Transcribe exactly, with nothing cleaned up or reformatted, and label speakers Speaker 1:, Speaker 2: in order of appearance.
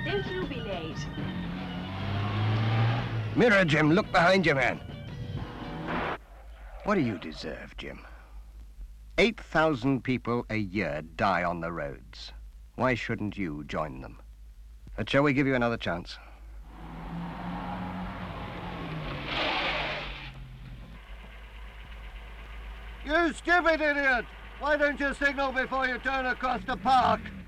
Speaker 1: Don't you be late.
Speaker 2: Mirror, Jim, look behind you, man. What do you deserve, Jim? eight thousand people a year die on the roads. Why shouldn't you join them? But shall we give you another chance?
Speaker 3: You stupid idiot! Why don't you signal before you turn across the park?